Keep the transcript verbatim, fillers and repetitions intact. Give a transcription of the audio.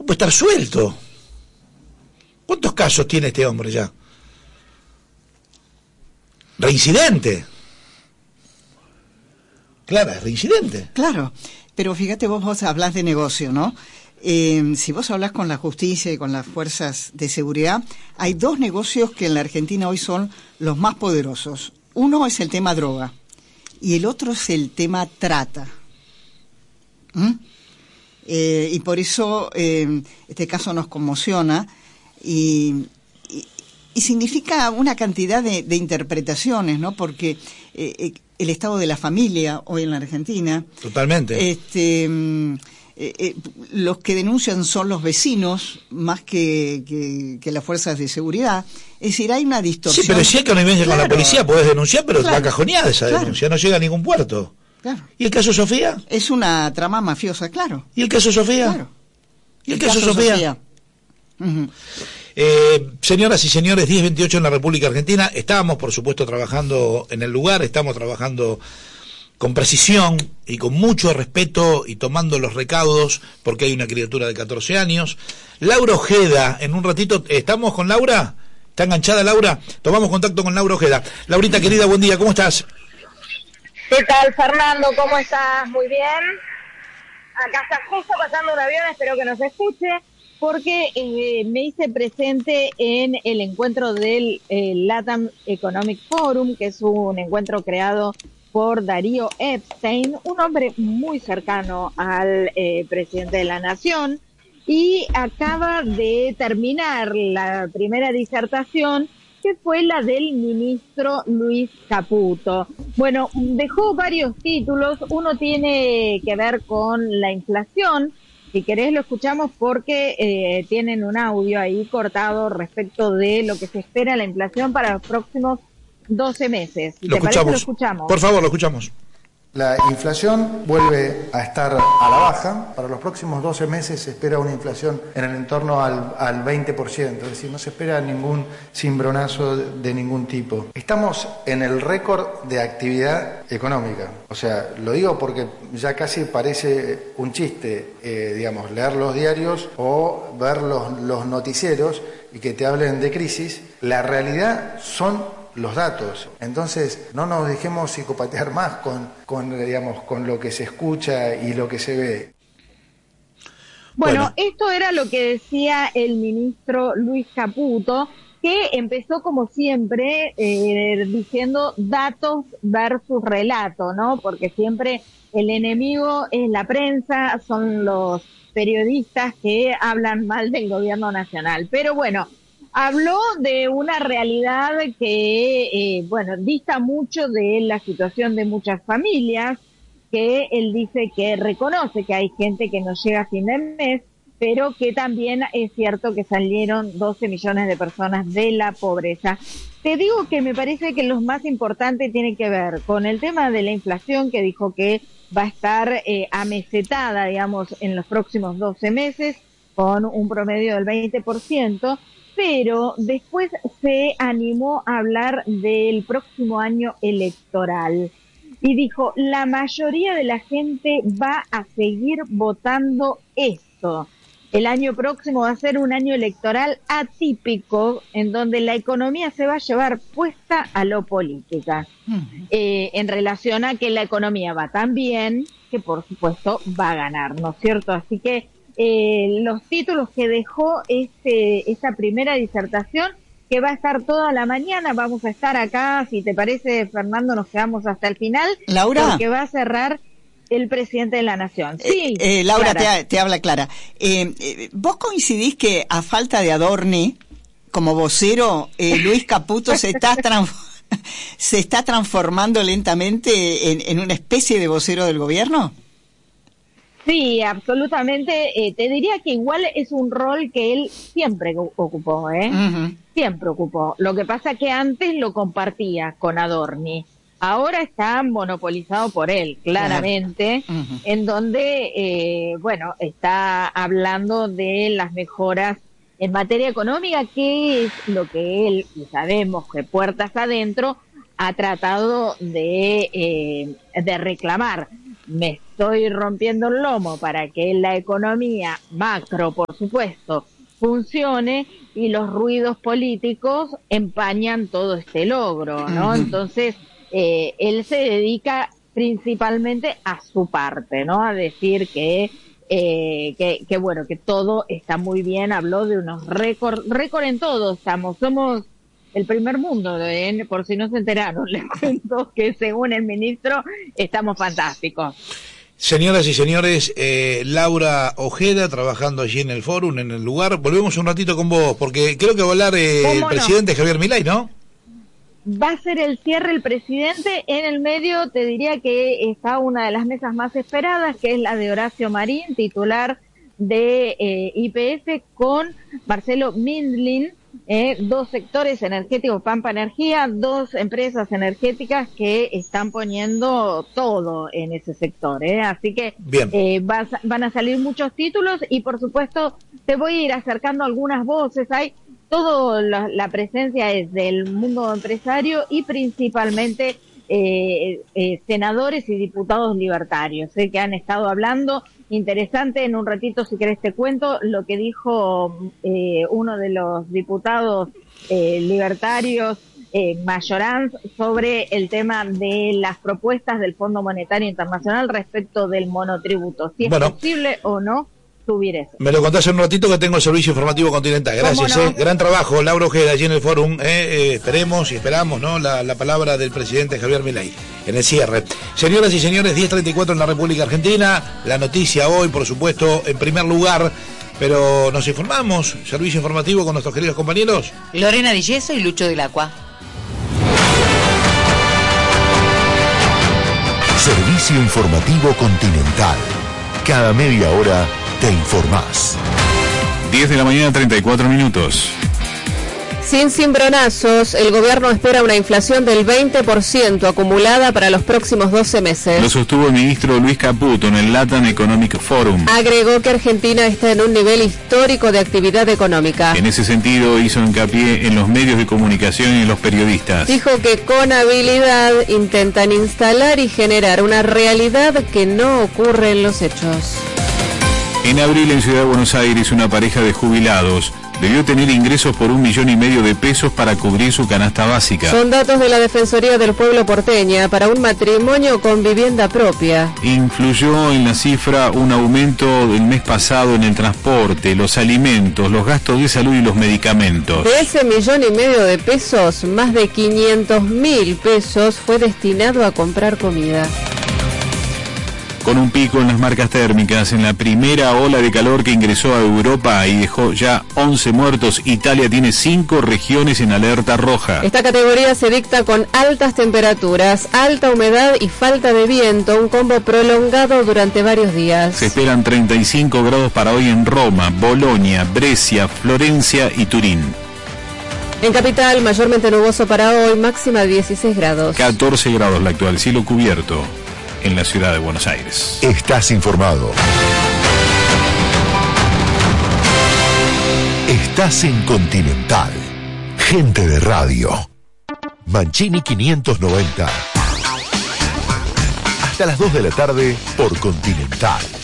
puede estar suelto. ¿Cuántos casos tiene este hombre ya? Reincidente. Claro, es reincidente. Claro, pero fíjate, vos, vos hablás de negocio, ¿no? Eh, si vos hablas con la justicia y con las fuerzas de seguridad, hay dos negocios que en la Argentina hoy son los más poderosos. Uno es el tema droga y el otro es el tema trata. ¿Mm? Eh, y por eso eh, este caso nos conmociona y, y, y significa una cantidad de, de interpretaciones, ¿no? Porque eh, eh, el estado de la familia hoy en la Argentina. Totalmente. Este, eh, eh, los que denuncian son los vecinos más que, que, que las fuerzas de seguridad. Es decir, hay una distorsión. Sí, pero si hay connivencia claro. con la policía, podés denunciar, pero claro. está cajoneada esa claro. denuncia, no llega a ningún puerto. Claro. ¿Y el caso Sofía? Es una trama mafiosa, claro. ¿Y el caso Sofía? Claro. ¿Y el, el caso, caso Sofía? Sofía. Uh-huh. Eh, señoras y señores, diez veintiocho en la República Argentina. Estábamos, por supuesto, trabajando en el lugar, estamos trabajando con precisión y con mucho respeto y tomando los recaudos, porque hay una criatura de catorce años. Laura Ojeda, en un ratito, ¿estamos con Laura? ¿Está enganchada Laura? Tomamos contacto con Laura Ojeda. Laurita, querida, buen día, ¿cómo estás? ¿Qué tal, Fernando? ¿Cómo estás? Muy bien. Acá está justo pasando un avión, espero que nos escuche, porque eh, me hice presente en el encuentro del eh, LATAM Economic Forum, que es un encuentro creado por Darío Epstein, un hombre muy cercano al eh, presidente de la Nación, y acaba de terminar la primera disertación, que fue la del ministro Luis Caputo. Bueno, dejó varios títulos, uno tiene que ver con la inflación. Si querés lo escuchamos porque eh, tienen un audio ahí cortado respecto de lo que se espera la inflación para los próximos doce meses. Si lo, te escuchamos. Parece, lo escuchamos. Por favor, lo escuchamos. La inflación vuelve a estar a la baja. Para los próximos doce meses se espera una inflación en el entorno al, al veinte por ciento, es decir, no se espera ningún cimbronazo de, de ningún tipo. Estamos en el récord de actividad económica. O sea, lo digo porque ya casi parece un chiste, eh, digamos, leer los diarios o ver los, los noticieros y que te hablen de crisis. La realidad son los datos. Entonces, no nos dejemos psicopatear más con, con, digamos, con lo que se escucha y lo que se ve. Bueno, bueno, esto era lo que decía el ministro Luis Caputo, que empezó como siempre eh, diciendo datos versus relato, ¿no? Porque siempre el enemigo es la prensa, son los periodistas que hablan mal del gobierno nacional. Pero bueno, habló de una realidad que, eh, bueno, dista mucho de la situación de muchas familias, que él dice que reconoce que hay gente que no llega a fin de mes, pero que también es cierto que salieron doce millones de personas de la pobreza. Te digo que me parece que lo más importante tiene que ver con el tema de la inflación, que dijo que va a estar eh, amesetada, digamos, en los próximos doce meses, con un promedio del veinte por ciento, pero después se animó a hablar del próximo año electoral y dijo, la mayoría de la gente va a seguir votando esto. El año próximo va a ser un año electoral atípico en donde la economía se va a llevar puesta a lo política, uh-huh. eh, en relación a que la economía va tan bien que por supuesto va a ganar, ¿no es cierto? Así que Eh, los títulos que dejó este, esta primera disertación, que va a estar toda la mañana, vamos a estar acá, si te parece, Fernando, nos quedamos hasta el final, Laura, porque va a cerrar el presidente de la Nación. Sí, eh, eh, Laura, te, te habla Clara. Eh, eh, ¿Vos coincidís que a falta de Adorni, como vocero, eh, Luis Caputo se está transformando se está transformando lentamente en, en una especie de vocero del gobierno? Sí, absolutamente. Eh, te diría que igual es un rol que él siempre ocupó, ¿eh? Uh-huh. Siempre ocupó. Lo que pasa que antes lo compartía con Adorni. Ahora está monopolizado por él, claramente, uh-huh. en donde, eh, bueno, está hablando de las mejoras en materia económica, que es lo que él, y sabemos que puertas adentro, ha tratado de, eh, de reclamar. me estoy rompiendo el lomo para que la economía macro, por supuesto, funcione, y los ruidos políticos empañan todo este logro, ¿no? Entonces, eh, él se dedica principalmente a su parte, ¿no? A decir que, eh, que, que bueno, que todo está muy bien, habló de unos récord, récord en todo, estamos, somos el primer mundo, ¿eh? Por si no se enteraron, les cuento que según el ministro estamos fantásticos. Señoras y señores, eh, Laura Ojeda trabajando allí en el Fórum, en el lugar. Volvemos un ratito con vos, porque creo que va a hablar eh, el no? presidente Javier Milei, ¿no? Va a ser el cierre el presidente. En el medio te diría que está una de las mesas más esperadas, que es la de Horacio Marín, titular de eh, Y P F, con Marcelo Mindlin. Eh, dos sectores energéticos, Pampa Energía, dos empresas energéticas que están poniendo todo en ese sector, eh. Así que eh, vas, van a salir muchos títulos, y por supuesto te voy a ir acercando algunas voces. Hay toda la, la presencia es del mundo empresario y principalmente eh, eh, senadores y diputados libertarios, eh, que han estado hablando. Interesante, en un ratito, si querés te cuento lo que dijo eh, uno de los diputados eh, libertarios, eh, Mayoranz, sobre el tema de las propuestas del Fondo Monetario Internacional respecto del monotributo, si es bueno, posible o no subir eso. Me lo contás en un ratito, que tengo el servicio informativo Continental. Gracias, no? eh. Gran trabajo, Laura Ojeda, allí en el Fórum. Eh, eh, esperemos y esperamos, ¿no? La, la palabra del presidente Javier Milei en el cierre. Señoras y señores, diez treinta y cuatro en la República Argentina. La noticia hoy, por supuesto, en primer lugar, pero nos informamos. Servicio informativo con nuestros queridos compañeros Lorena Di Yeso y Lucho del Acua. Servicio informativo Continental. Cada media hora te informás. diez de la mañana, treinta y cuatro minutos. Sin cimbronazos, el gobierno espera una inflación del veinte por ciento acumulada para los próximos doce meses. Lo sostuvo el ministro Luis Caputo en el Latam Economic Forum. Agregó que Argentina está en un nivel histórico de actividad económica. En ese sentido, hizo hincapié en los medios de comunicación y en los periodistas. Dijo que con habilidad intentan instalar y generar una realidad que no ocurre en los hechos. En abril, en Ciudad de Buenos Aires, una pareja de jubilados debió tener ingresos por un millón y medio de pesos para cubrir su canasta básica. Son datos de la Defensoría del Pueblo porteña para un matrimonio con vivienda propia. Influyó en la cifra un aumento del mes pasado en el transporte, los alimentos, los gastos de salud y los medicamentos. De ese millón y medio de pesos, más de quinientos mil pesos fue destinado a comprar comida. Con un pico en las marcas térmicas, en la primera ola de calor que ingresó a Europa y dejó ya once muertos, Italia tiene cinco regiones en alerta roja. Esta categoría se dicta con altas temperaturas, alta humedad y falta de viento, un combo prolongado durante varios días. Se esperan treinta y cinco grados para hoy en Roma, Bolonia, Brescia, Florencia y Turín. En capital, mayormente nuboso para hoy, máxima de dieciséis grados. catorce grados la actual, cielo cubierto en la ciudad de Buenos Aires. Estás informado. Estás en Continental. Gente de radio. Mancini quinientos noventa. Hasta las dos de la tarde por Continental.